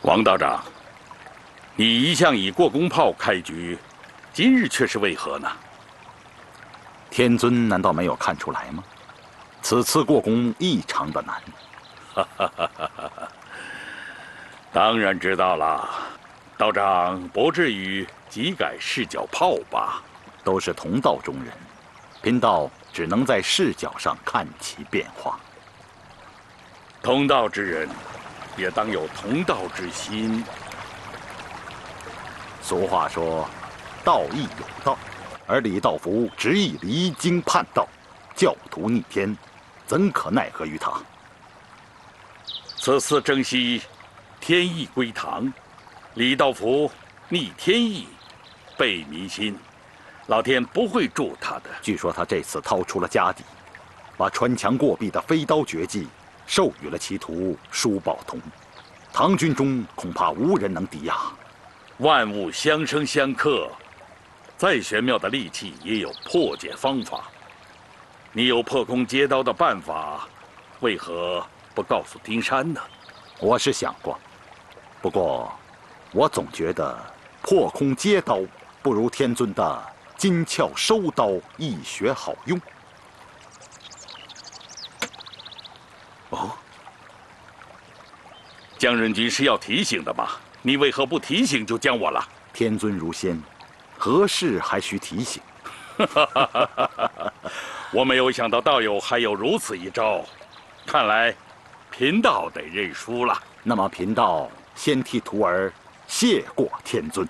王道长，你一向以过宫炮开局，今日却是为何呢？ 天尊难道没有看出来吗？此次过宫异常的难。 当然知道了，道长不至于急改视角炮吧？ 都是同道中人，贫道只能在视角上看其变化。 同道之人，也当有同道之心。 俗话说，道义有道，而李道福执意离经叛道，教徒逆天，怎可奈何于他？ 此次征西，天意归唐，李道福逆天意，背民心，老天不会助他的。 据说他这次掏出了家底，把穿墙过壁的飞刀绝技授予了其徒舒宝同，唐军中恐怕无人能敌呀。 万物相生相克，再玄妙的利器也有破解方法。你有破空接刀的办法，为何不告诉丁山呢？ 我是想过，不过我总觉得破空接刀不如天尊的金鞘收刀易学好用。 哦，江润君是要提醒的吧？你为何不提醒就将我了？ 天尊如仙，何事还需提醒？ 我没有想到道友还有如此一招，看来贫道得认输了。 那么贫道先替徒儿谢过天尊。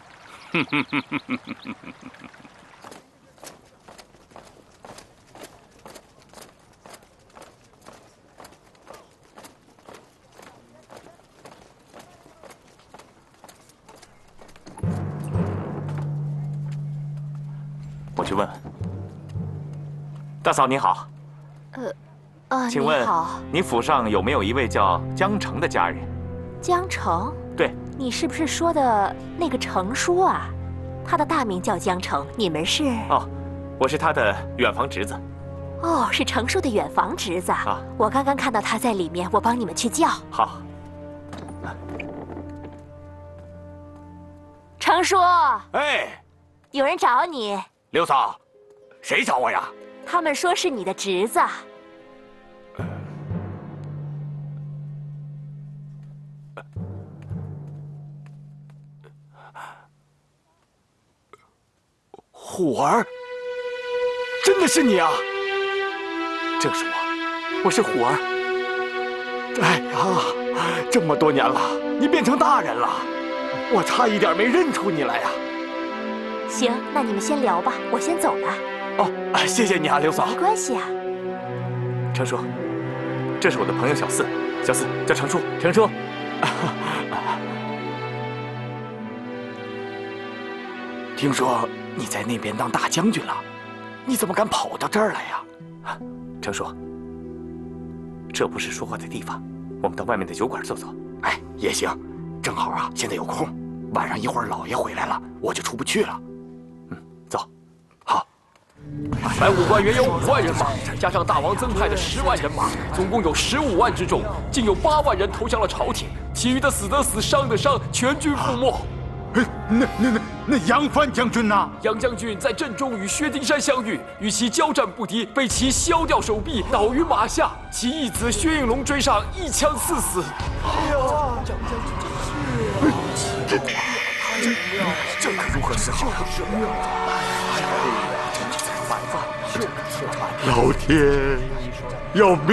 我去问问。大嫂你好。请问你府上有没有一位叫江澄的家人？ 江澄？ 对。 你是不是说的那个程叔啊？他的大名叫江澄，你们是？ 哦，我是他的远房侄子。 哦，是程叔的远房侄子啊！我刚刚看到他在里面，我帮你们去叫。 好。 程叔。 哎， 有人找你。 刘嫂，谁找我呀？ 他们说是你的侄子。 虎儿，真的是你啊！ 正是我，我是虎儿。 哎呀，这么多年了，你变成大人了，我差一点没认出你来呀。 行，那你们先聊吧，我先走了。 哦，谢谢你啊，刘嫂。 没关系啊。 程叔，这是我的朋友小四，小四叫程叔，程叔。 听说你在那边当大将军了，你怎么敢跑到这儿来呀？ 程叔，这不是说话的地方，我们到外面的酒馆坐坐。 哎，也行，正好啊，现在有空，晚上一会儿老爷回来了，我就出不去了。 走。 好。 白虎关原有5万人马，加上大王增派的10万人马，总共有15万之众，竟有8万人投降了朝廷，其余的死的死，伤的伤，全军覆没。 那杨帆将军呢？ 杨将军在阵中与薛丁山相遇，与其交战不敌，被其削掉手臂，倒于马下。其义子薛应龙追上，一枪刺死。哎呀，杨将军真是这可如何是好？老天要